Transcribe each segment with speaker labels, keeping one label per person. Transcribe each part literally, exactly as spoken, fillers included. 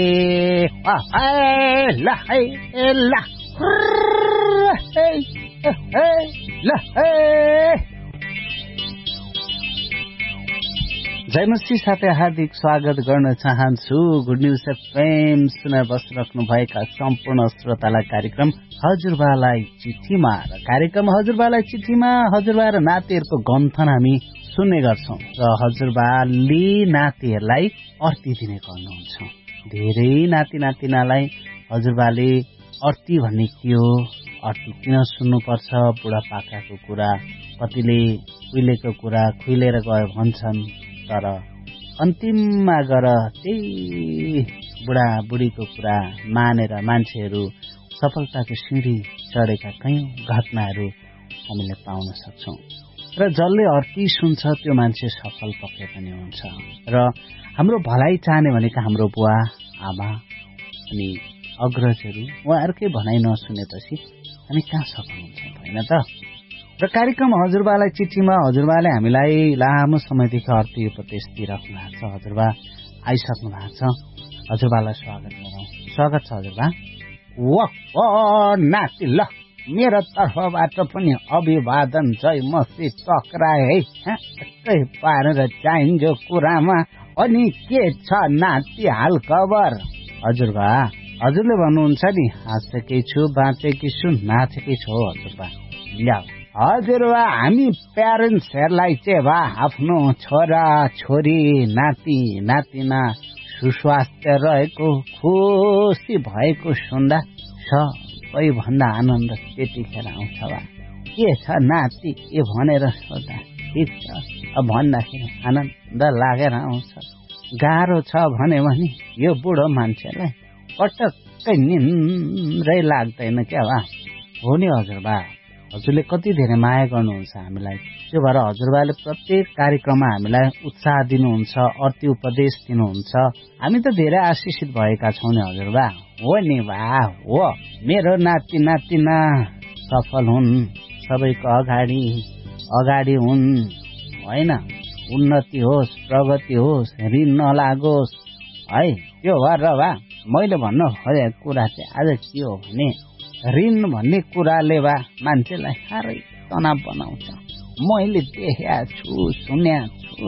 Speaker 1: जयमसी साथै हार्दिक स्वागत गर्न चाहन्छु। गुड न्युज एफएम सुना बसिराख्नु भएका सम्पूर्ण श्रोतालाई कार्यक्रम हजुरबालाई चिठीमा र कार्यक्रम हजुरबालाई चिठीमा हजुरबा र नातिहरूको गन्थन हामी सुन्ने गर्छौं र हजुरबाले नातिहरूलाई अर्ती दिने गर्नुहुन्छ। धेरै नाति नातिनालाई हजुरबाले अर्ती भन्ने के हो, अर्ती किन सुन्नुपर्छ, बुढापाकाको कुरा, कतिले उहिलेको कुरा खुइलेर गयो भन्छन्, तर अन्तिममा गएर त्यही बुढाबुढीको कुरा मानेर मान्छेहरू सफलताको सिँढी चढेका कयौं घटनाहरू हामीले पाउन सक्छौं र जसले अर्ती सुन्छ त्यो मान्छे सफल पक्कै पनि हुन्छ। र हाम्रो भलाइ चाहने भनेका हाम्रो बुवा आमा अनि अग्रजहरू उहाँहरूकै भनाइ नसुनेपछि हामी कहाँ सफल हुन्छौँ, होइन त? र कार्यक्रम हजुरबालाई चिठीमा हजुरबाले हामीलाई लामो समयदेखि अर्ती उपदेश दिइराख्नु भएको छ। हजुरबा आइसक्नु भएको छ, हजुरबालाई स्वागत गरौँ। स्वागत छ हजुरबा। नाति ल मेरो तर्फबाट पनि अभिवादन, जय मसी टक्राए है एकै पारेर चाहिन्छ कुरामा। अनि के छ नाति हाल खबर? हजुरबा हजुरले भन्नुहुन्छ नि, हाँसेकै छु, बाँचेकी छु, नाचेकै छु हजुरबा। ल्याऊ हजुरबा, हामी प्यारेन्ट्सहरूलाई चाहिँ बा आफ्नो छोरा छोरी नाति नातिना सुस्वास्थ्य रहेको खुसी भएको सुन्दा सबैभन्दा आनन्द त्यतिखेर आउँछ बा। के छ नाति के भनेर सोद्धा ठिक छ भन्दाखेरि आनन्द लागेर आउँछ। गाह्रो छ भने भने यो बुढो मान्छेलाई पटक्कै निन्द्रै लाग्दैन क्या बा। हो नि हजुरबा, हजुरले कति धेरै माया गर्नुहुन्छ हामीलाई, त्यो भएर हजुरबाले प्रत्येक कार्यक्रममा हामीलाई उत्साह दिनुहुन्छ, अर्ती उपदेश दिनुहुन्छ। हामी त धेरै आशिषित भएका छौँ नि हजुरबा। हो नि बा, हो मेरो नाति नातिना सफल हुन्, सबैको अगाडि अगाडि हुन्, होइन, उन्नति होस्, प्रगति होस्, ऋण नलागोस् है। त्यो भएर बा मैले भन्नु खोजेको कुरा चाहिँ आज के हो भने ऋण भन्ने कुराले बा मान्छेलाई साह्रै तनाव बनाउँछ। मैले देखेको छु, सुनेको छु,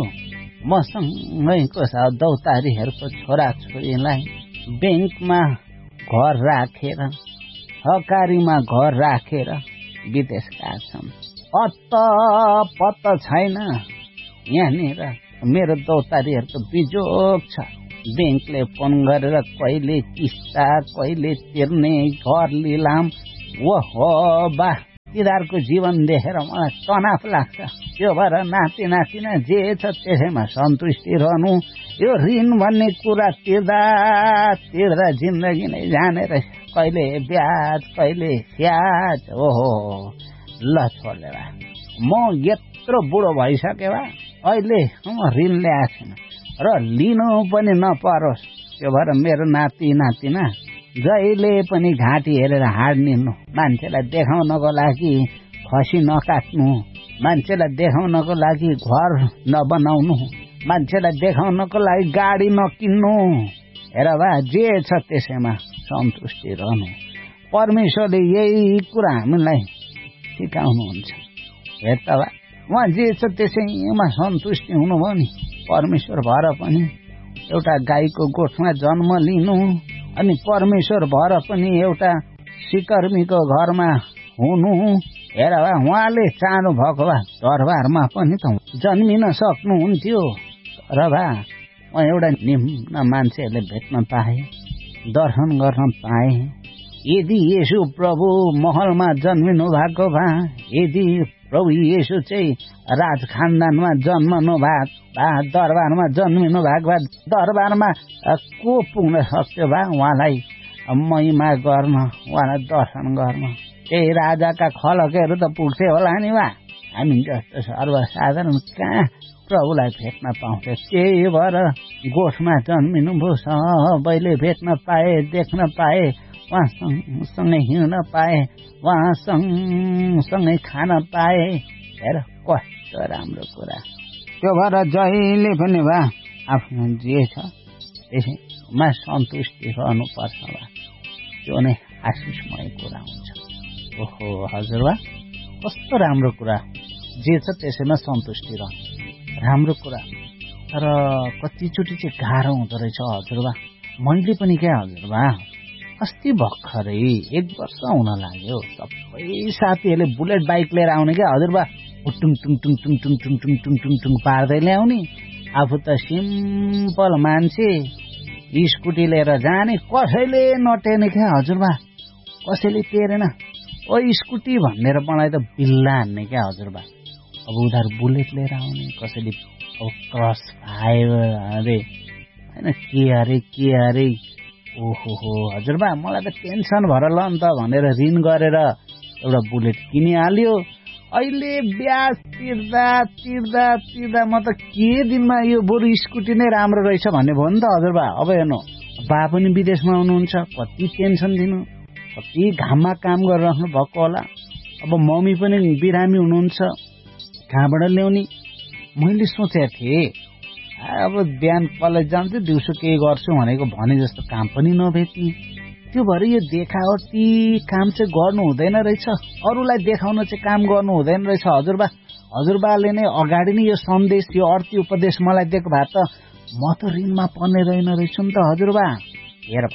Speaker 1: मसँगैको दौतारीहरूको छोरा छोरीलाई ब्याङ्कमा घर राखेर, सहकारीमा घर राखेर विदेश गएका छन्। अत्त पत्ता छैन यहाँनिर मेरो दौतारीहरूको बिजोग छ। ब्याङ्कले फोन गरेर कहिले किस्ता कहिले तिर्ने, घर लिलाम, ओहो बा तिनीहरूको जीवन देखेर मलाई तनाव लाग्छ। त्यो भएर नाति नातिना जे छ त्यसैमा सन्तुष्टि रहनु। यो ऋण भन्ने कुरा तिर्दा तिर्दा जिन्दगी नै जाने रहेछ, कहिले ब्याज कहिले स्याज। ओहो ल छोडेर म यत्रो बुढो भइसके बा अहिले ऋण ल्याएको छैन र लिनु पनि नपरोस्। त्यो भएर मेरो नाति नातिना जहिले पनि घाँटी हेरेर हाड निल्नु, मान्छेलाई देखाउनको लागि खसी नकाट्नु, मान्छेलाई देखाउनको लागि घर नबनाउनु, मान्छेलाई देखाउनको लागि गाडी नकिन्नु। हेर बा जे छ त्यसैमा सन्तुष्टि रहनु। परमेश्वरले यही कुरा हामीलाई सिकाउनुहुन्छ। हेर त बा उहाँ जे छ त्यसैमा सन्तुष्टि हुनुभयो नि। परमेश्वर भएर पनि एउटा गाईको गोठमा जन्म लिनु, अनि परमेश्वर भएर पनि एउटा सिकर्मीको घरमा हुनु। हेर बा उहाँले चाहनु भएको भए दरबारमा पनि त जन्मिन सक्नुहुन्थ्यो। तर बा म एउटा निम्न मान्छेहरूले भेट्न पाएँ, दर्शन गर्न पाएँ। यदि येशू प्रभु महलमा जन्मिनु भएको भए, यदि प्रभु येशू चाहिँ राज खानदानमा जन्मनु भएको भए, दरबारमा जन्मिनु भएको भए, दरबारमा को पुग्न सक्थ्यो बा उहाँलाई महिमा गर्न, उहाँलाई दर्शन गर्न? त्यही राजाका खलकहरू त पुग्थे होला नि बा। हामी जस्तो सर्वसाधारण कहाँ प्रभुलाई भेट्न पाउँछ? त्यही भएर गोठमा जन्मिनु भयो, सबैले भेट्न पाए, देख्न पाए, उहाँ सँगसँगै हिँड्न पाए, उहाँ सँगसँगै खान पाए। हेर कस्तो राम्रो कुरा। त्यो भएर जहिले पनि बा आफ्नो जे छ त्यसै मा सन्तुष्टि रहनुपर्छ बा। त्यो नै आशिषमय कुरा हुन्छ। ओहो हजुरबा कस्तो राम्रो कुरा, जे छ त्यसैमा सन्तुष्टि रहनु राम्रो कुरा। तर कतिचोटि चाहिँ गाह्रो हुँदो रहेछ हजुरबा। मैले पनि क्या हजुरबा अस्ति भर्खरै एक वर्ष हुन लाग्यो, सबै साथीहरूले बुलेट बाइक लिएर आउने क्या हजुरबा, टुङ टुङ टुङ टुङ टुङ टुङ टुङ टुङ टुङ टुङ पार्दै ल्याउने। आफू त सिम्पल मान्छे स्कुटी लिएर जाने, कसैले नटेर्ने क्या हजुरबा, कसैले टेरेन। ओ स्कुटी भनेर मलाई त बिल्ला हान्ने क्या हजुरबा। अब उनीहरू बुलेट लिएर आउने, कसैले अब क्रस फाइभ अरे होइन के अरे के अरे। ओहो हो हजुरबा मलाई त टेन्सन भएर ल नि त भनेर ऋण गरेर एउटा बुलेट किनिहाल्यो। अहिले ब्याज तिर्दा तिर्दा तिर्दा म त के दिनमा यो बरु स्कुटी नै राम्रो रहेछ भन्ने भयो नि त हजुरबा। अब हेर्नु बा पनि विदेशमा हुनुहुन्छ, कति टेन्सन दिनु, कति घाममा काम गरिराख्नु भएको होला। अब मम्मी पनि बिरामी हुनुहुन्छ, कहाँबाट ल्याउने। मैले सोचेको थिएँ अब बिहान कलेज जान्छु दिउँसो केही गर्छु भनेको भने जस्तो काम पनि नभेट्ने। त्यो भएर यो देखावटी काम चाहिँ गर्नु हुँदैन रहेछ, अरूलाई देखाउन चाहिँ काम गर्नु हुँदैन रहेछ हजुरबा। हजुरबाले नै अगाडि नै यो सन्देश यो अर्थी उपदेश मलाई दिएको भए त म त ऋणमा पर्ने रहेन रहेछु नि त हजुरबा। हेर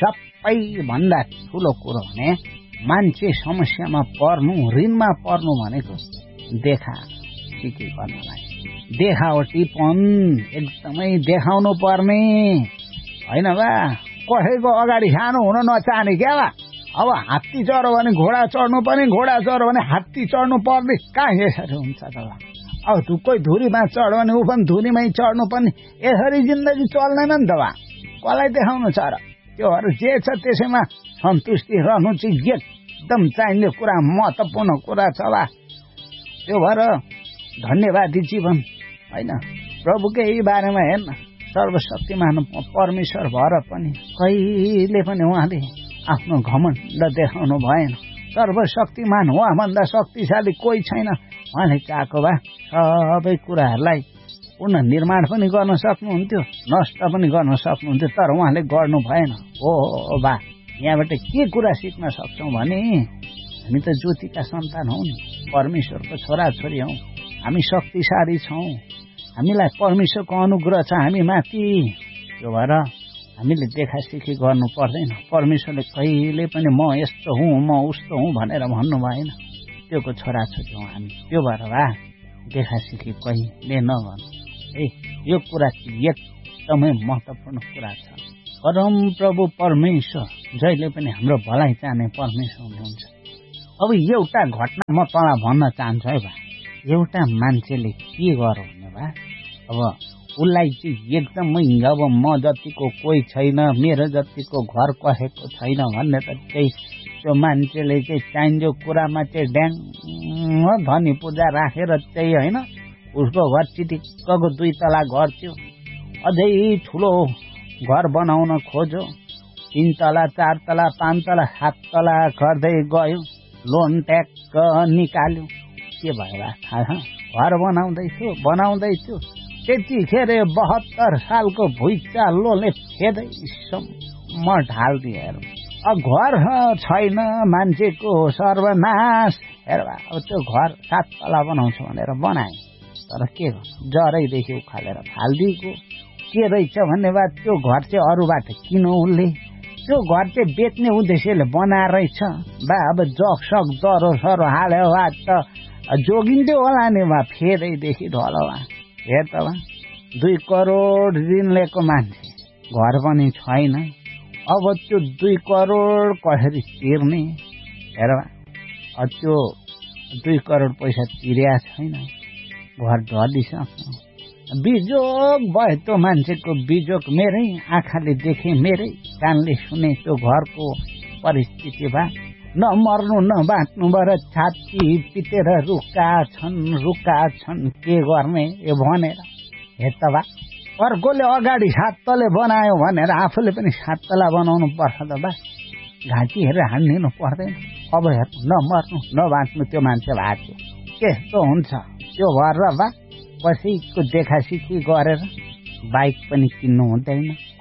Speaker 1: सबैभन्दा ठुलो कुरो भने मान्छे समस्यामा पर्नु ऋणमा पर्नु भनेको देखा सिकी गर्नलाई देखावटीपन एकदमै देखाउनु पर्ने होइन बा। कसैको अगाडि सानो हुन नचाहने क्या बा। अब हात्ती चढ्यो भने घोडा चढ्नु पर्ने, घोडा चढ्यो भने हात्ती चढ्नु पर्ने, कहाँ यसरी हुन्छ त बा। अब कोही धुरीमा चढ्यो भने ऊ पनि धुरीमै चढ्नु पर्ने, यसरी जिन्दगी चल्दैन नि त बा। कसलाई देखाउनु छ र। त्यो भएर जे छ त्यसैमा सन्तुष्टि रहनु चाहिँ एकदम चाहिने कुरा, महत्त्वपूर्ण कुरा छ बा। त्यो भएर धन्यवादी जीवन होइन प्रभुकै बारेमा हेर्न, सर्वशक्तिमान परमेश्वर भएर पनि कहिले पनि उहाँले आफ्नो घमण्ड देखाउनु भएन। सर्वशक्तिमान उहाँभन्दा शक्तिशाली कोही छैन। उहाँले चाहेको भए सबै कुराहरूलाई पुनः निर्माण पनि गर्न सक्नुहुन्थ्यो, नष्ट पनि गर्न सक्नुहुन्थ्यो, तर उहाँले गर्नु भएन। हो बा यहाँबाट के कुरा सिक्न सक्छौँ भने हामी त ज्योतिका सन्तान हौँ नि, परमेश्वरको छोराछोरी हौँ, हामी शक्तिशाली छौँ, हामीलाई परमेश्वरको अनुग्रह छ हामी माथि। त्यो भएर हामीले देखासिखी गर्नु पर्दैन। परमेश्वरले कहिले पनि म यस्तो हुँ म उस्तो हुँ भनेर भन्नु भएन। त्योको छोराछोरी हौँ हामी। त्यो भएर भा देखासिखी कहिले नगर्नु है। यो कुरा एकदमै महत्त्वपूर्ण कुरा छ। परम प्रभु परमेश्वर जहिले पनि हाम्रो भलाइ चाहने परमेश्वर हुनुहुन्छ। अब एउटा घटना म तँलाई भन्न चाहन्छु है बा। एउटा मान्छेले के गर्यो भने बा, अब उसलाई चाहिँ एकदमै अब म जतिको कोही छैन, मेरो जतिको घर कसेको छैन भन्ने त त्यही त्यो मान्छेले चाहिँ चाहिन्छ कुरामा चाहिँ ड्याङ धनी पूजा राखेर चाहिँ होइन उसको घर चिटिक्कको दुई तला घर थियो, अझै ठुलो घर बनाउन खोज्यो, तीन तला चार तला पाँच तला सात तला गर्दै गयो, लोन ट्याक्क निकाल्यो। के भयो थाहा, घर बनाउँदैछु बनाउँदैछु त्यतिखेर बहत्तर सालको भुइँचालोले फेदैसम्म ढाल्दियो। हेर अब घर छैन मान्छेको सर्वनाश। हेर अब त्यो घर सात तला बनाउँछु भनेर बनाए, तर के गर्नु जरैदेखि उखालेर फालिदिएको। के रहेछ भन्ने बाद त्यो घर चाहिँ अरूबाट किन उसले त्यो घर चाहिँ बेच्ने उद्देश्यले बनाएर रहेछ बा। अब जग सग जरो सरो हाल्यो वा त जोगिन्थ्यो होला नि बा, फेदैदेखि ढल वा। हेर त बा दुई करोड ऋण लिएको मान्छे घर पनि छैन। अब त्यो दुई करोड कसरी तिर्ने। हेर बा त्यो दुई करोड पैसा तिरेको छैन, घर ढलिसक्यो। बिजोग भयो त्यो मान्छेको बिजोग। मेरै आँखाले देखेँ, मेरै कानले सुने त्यो घरको परिस्थिति बा। न मर्नु न बाँच्नुबाट छाती पिटेर रुका छन् रुका छन्, के गर्ने यो भनेर। हेर त बा अर्कोले अगाडि सात तले बनायो भनेर आफूले पनि सात तला बनाउनु पर्छ त बा। घाँटी हेरेर हानिदिनु पर्दैन। अब हेर न मर्नु न बाँच्नु त्यो मान्छे भएको त्यस्तो हुन्छ। त्यो भएर बा कसैको देखासिखी गरेर बाइक पनि किन्नु हुँदैन,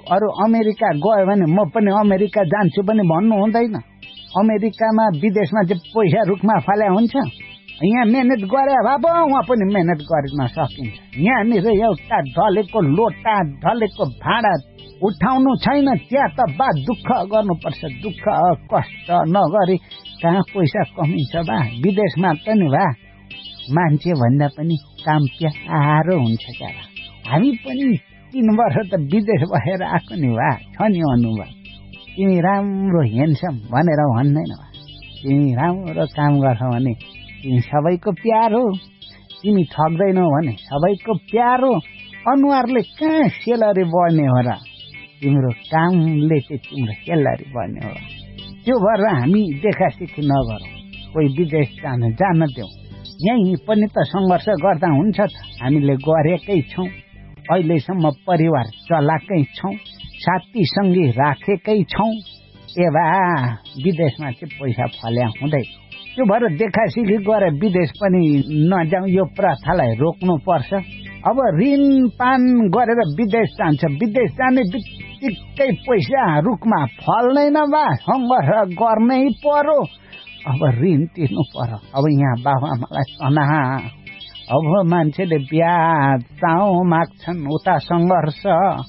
Speaker 1: अरू अमेरिका गयो भने म पनि अमेरिका जान्छु पनि भन्नु हुँदैन। अमेरिकामा विदेशमा चाहिँ पैसा रुखमा फाल्या हुन्छ। यहाँ मेहनत गरे भए पो उहाँ पनि मेहनत गर्न सकिन्छ। यहाँनिर एउटा ढलेको लोटा ढलेको भाँडा उठाउनु छैन, त्यहाँ त बा दुःख गर्नुपर्छ। दुःख कष्ट नगरी कहाँ पैसा कमिन्छ बा। विदेशमा त नि भा मान्छे भन्दा पनि काम प्यारो हुन्छ क्या। हामी पनि तीन वर्ष त विदेश भएर आएको नि भा, छ नि अनुभव। तिमी राम्रो हेन्सम भनेर भन्दैन भा, तिमी राम्रो काम गर्छौ भने तिमी सबैको प्यारो, तिमी ठग्दैनौ भने सबैको प्यारो। अनुहारले कहाँ सेलरी बढ्ने हो र, तिम्रो कामले चाहिँ तिम्रो सेलरी बढ्ने हो। त्यो भएर हामी देखासेखी नगरौँ, कोही विदेश जान जान देऊ। यहीँ पनि त सङ्घर्ष गर्दा हुन्छ त। हामीले गरेकै छौँ, अहिलेसम्म परिवार चलाएकै छौँ, साथी सङ्गी राखेकै छौँ। ए भा विदेशमा चाहिँ पैसा फल्या हुँदै, त्यो भएर देखासेखी गरे विदेश पनि नजाउँ, यो प्रथालाई रोक्नुपर्छ। अब ऋण पान गरेर विदेश जान्छ, विदेश जाने बित्तिकै पैसा रुखमा फल्दैन बा, सङ्घर्ष गर्नै पर्यो। अब ऋण तिर्नु पर्यो। अब यहाँ बाबुआमालाई तना, अब मान्छेले बिहा चाउ माग्छन्, उता सङ्घर्ष।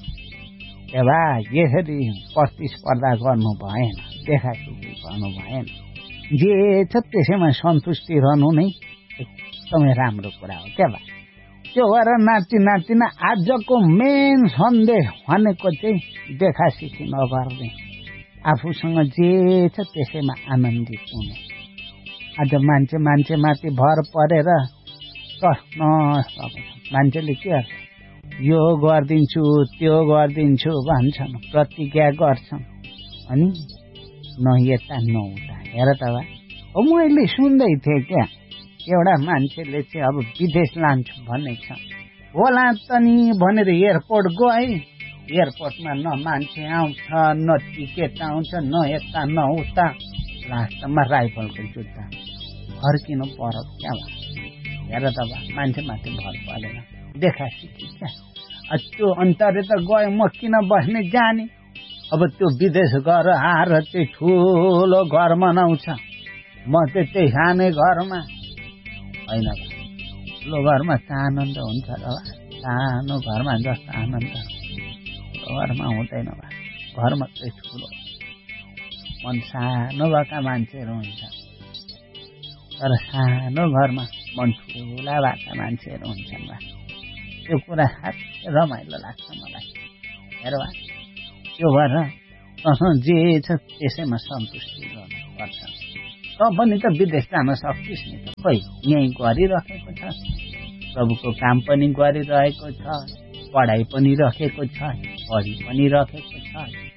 Speaker 1: ए भा यसरी प्रतिस्पर्धा गर्नु भएन, देखासेखी गर्नु भएन। जे छ त्यसैमा सन्तुष्टि रहनु नै एकदमै राम्रो कुरा हो क्या भा। त्यो भएर नाति नातिना आजको मेन सन्देश भनेको चाहिँ देखासेखी नगर्ने, आफूसँग जे छ त्यसैमा आनन्दित हुने। आज मान्छे मान्छे माथि भर परेर कस्न मान्छेले के गर्छ, यो गरिदिन्छु त्यो गरिदिन्छु भन्छन्, प्रतिज्ञा गर्छन्, अनि न यता न उता। हेर त भा, अब मैले सुन्दै थिएँ क्या, एउटा मान्छेले चाहिँ अब विदेश लान्छु भनेको छ। होला त नि भनेर एयरपोर्ट गए, एयरपोर्टमा न मान्छे आउँछ, न टिकट आउँछ, न यता न उता। लास्टमा राइफलको जुत्ता फर्किनु पर्यो क्या भा। हेर त भा, मान्छे माथि भर परेन, देखासेखी क्या। त्यो अन्तरे त गयो, म किन बस्ने जाने। अब त्यो विदेश गएर आएर चाहिँ ठुलो घर बनाउँछ, म चाहिँ त्यही सानै घरमा होइन। ठुलो घरमा आनन्द हुन्छ र भा, सानो घरमा जस्तो आनन्द घरमा हुँदैन भा। घरमा चाहिँ ठुलो मन सानो भएका मान्छेहरू हुन्छ, तर सानो घरमा मन ठुला भएका मान्छेहरू हुन्छन् भा। त्यो कुरा साह्रै रमाइलो लाग्छ मलाई। हेर भा, त्यो भएर जे छ त्यसैमा सन्तुष्टि गर्नुपर्छ। त पनि त विदेश जान सक्छिस् नि त, खोइ यहीँ गरिरहेको छ, प्रभुको काम पनि गरिरहेको छ, पढाइ पनि राखेको छ, पढि पनि राखेको छ।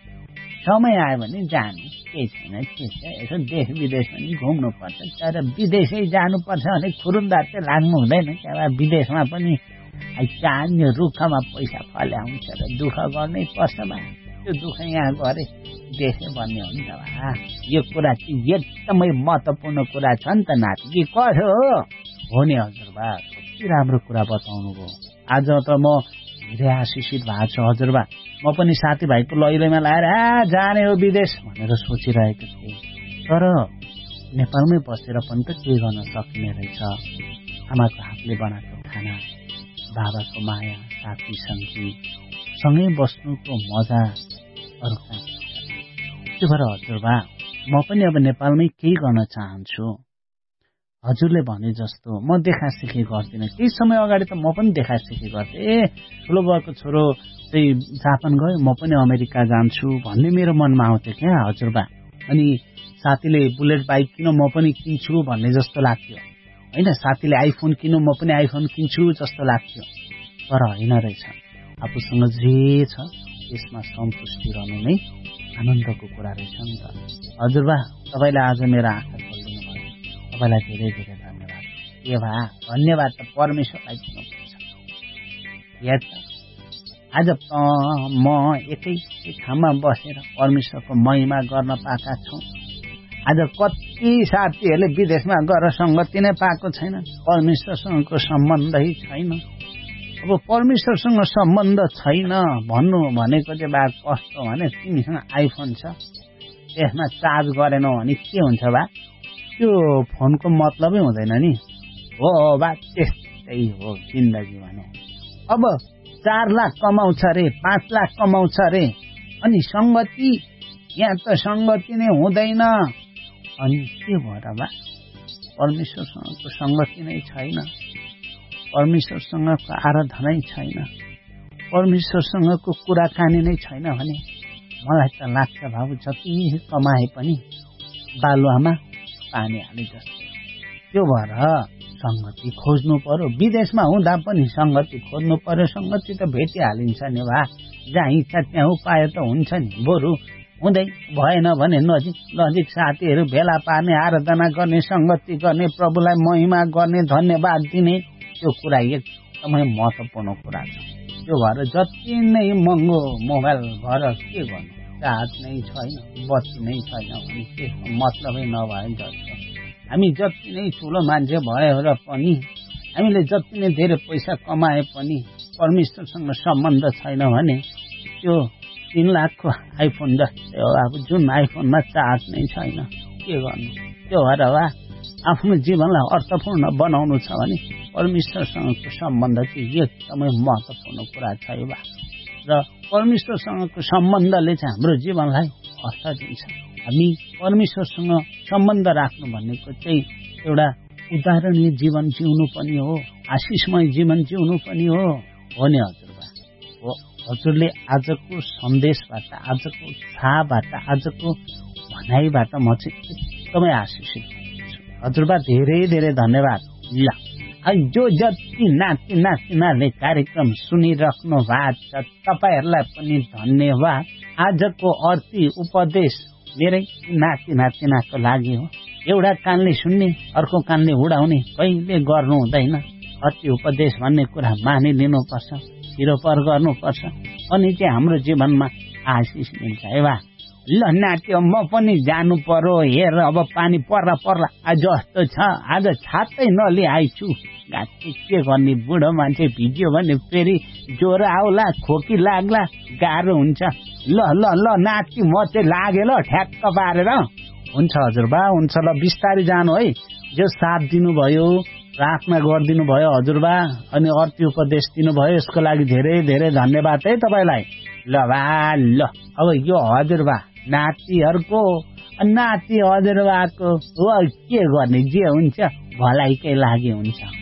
Speaker 1: समय आयो भने जानु, केही छैन। के छ, यसो देश विदेश पनि घुम्नुपर्छ, तर विदेशै जानुपर्छ भने खुरुन्दार चाहिँ लाग्नु हुँदैन क्या। विदेशमा पनि चाहिने रुखमा पैसा फल्या हुन्छ र दुःख गर्नै पर्छ बा। त्यो दुःख यहाँ गरे देशै भन्ने हो नि त भा। यो कुरा चाहिँ एकदमै महत्त्वपूर्ण कुरा छ नि त नाति, कि कसो हो नि हजुरबा। कति राम्रो कुरा बताउनु भयो। आज त म धेरै आशिषित भएको छु हजुरबा। म पनि साथीभाइको लैलैमा लाएर आ जाने हो विदेश भनेर सोचिरहेको थिएँ, तर नेपालमै बसेर पनि त के गर्न सकिने रहेछ। आमाको हातले बनाएको खाना, बाबाको माया, साथी सङ्गी सँगै बस्नुको मजा अरू कहाँ। त्यो भएर हजुरबा, म पनि अब नेपालमै केही गर्न चाहन्छु। हजुरले भने जस्तो म देखासेखी गर्दिनँ। केही समय अगाडि त म पनि देखासेखी गर्थेँ। ए ठुलो भएको छोरो चाहिँ जापान गयो, म पनि अमेरिका जान्छु भन्ने मेरो मनमा आउँथ्यो क्या हजुरबा। अनि साथीले बुलेट बाइक किन, म पनि किन्छु भन्ने जस्तो लाग्थ्यो होइन। साथीले आइफोन किन, म पनि आइफोन किन्छु जस्तो लाग्थ्यो। तर होइन रहेछ, आफूसँग जे छ त्यसमा सन्तुष्टि रहनु नै आनन्दको कुरा रहेछ नि त। हजुरबा, तपाईँले आज मेरो आँखा खोलिदिनु भयो, तपाईँलाई धेरै धेरै धन्यवाद। ए भा, धन्यवाद त परमेश्वरलाई दिनुपर्छ। या त आज म एकै ठाउँमा बसेर परमेश्वरको महिमा गर्न पाएका छौँ। आज कति साथीहरूले विदेशमा गएर सङ्गति नै पाएको छैन, परमेश्वरसँगको सम्बन्धै छैन। अब परमेश्वरसँग सम्बन्ध छैन भन्नु भनेको चाहिँ बा कस्तो भने तिमीसँग आइफोन छ त्यसमा चार्ज गरेनौ भने के हुन्छ बा त्यो फोनको मतलबै हुँदैन नि हो बा त्यस्तै हो जिन्दगी भने अब चार लाख कमाउँछ रे पाँच लाख कमाउँछ रे अनि संगति यहाँ त संगति नै हुँदैन अनि के भएर बा परमेश्वरसँगको संगति नै छैन परमेश्वरसँगको आराधनै छैन परमेश्वरसँगको कुराकानी नै छैन भने मलाई त लाग्छ बाबु जति कमाए पनि बालुवामा पानी हाले जस्तो त्यो भएर संगति खोज्नु पर्यो विदेशमा हुँदा पनि संगति खोज्नु पर्यो संगति त भेटिहालिन्छ नि भा जहाँ इच्छा त्यहाँ उपाय त हुन्छ नि बरु हुँदै भएन भने नजिक नजिक साथीहरू भेला पार्ने आराधना गर्ने संगति गर्ने प्रभुलाई महिमा गर्ने धन्यवाद दिने त्यो कुरा एकदमै महत्त्वपूर्ण कुरा छ त्यो भएर जति नै महँगो मोबाइल भएर के गर्नु चार्ज नै छैन बत्ती नै छैन भने त्यसको मतलबै नभए जस्तो हामी जति नै ठुलो मान्छे भएर पनि हामीले जति नै धेरै पैसा कमाए पनि परमेश्वरसँग सम्बन्ध छैन भने त्यो तीन लाखको आइफोन जस्तै हो अब जुन आइफोनमा चार्ज नै छैन के गर्नु त्यो भएर वा आफ्नो जीवनलाई अर्थपूर्ण बनाउनु छ भने परमेश्वरसँगको सम्बन्ध चाहिँ एकदमै महत्त्वपूर्ण कुरा छ यो बा र परमेश्वरसँगको सम्बन्धले चाहिँ हाम्रो जीवनलाई अर्थ दिन्छ हामी परमेश्वरसँग सम्बन्ध राख्नु भनेको चाहिँ एउटा उदाहरणीय जीवन जिउनु पनि हो आशिषमय जीवन जिउनु पनि हो हो नि हजुरबा हो हजुरले आजको सन्देशबाट आजको छाबाट आजको भनाइबाट म चाहिँ एकदमै आशिषित हजुरबा धेरै धेरै धन्यवाद ल जो जति नाति नातिनाले कार्यक्रम सुनिराख्नु भएको छ तपाईँहरूलाई पनि धन्यवाद आजको अर्थी उपदेश मेरै नाति नातिनाको लागि हो एउटा कानले सुन्ने अर्को कानले उडाउने कहिले गर्नु हुँदैन अति उपदेश भन्ने कुरा मानिलिनुपर्छ सिरोपर गर्नुपर्छ अनि चाहिँ हाम्रो जीवनमा आशिष मिल्छ है वा ल नाट्यो म पनि जानु पर्यो हेर अब पानी पर्ला पर्ला आज जस्तो छ आज छातै नलिई आइछु गाठी के गर्ने बुढो मान्छे भिज्यो भने फेरि ज्वरो आउला खोकी लाग्ला गाह्रो हुन्छ ल ल ल नाति म चाहिँ लाग्यो ल ठ्याक्क पारेर हुन्छ हजुरबा हुन्छ ल बिस्तारै जानु है जो साथ दिनुभयो प्रार्थना गरिदिनु भयो हजुरबा अनि अर्थी उपदेश दिनुभयो यसको लागि धेरै धेरै धन्यवाद है तपाईँलाई ल बा ल अब यो हजुरबा नातिहरूको नाति हजुरबाको के गर्ने जे हुन्छ भलाइकै लागि हुन्छ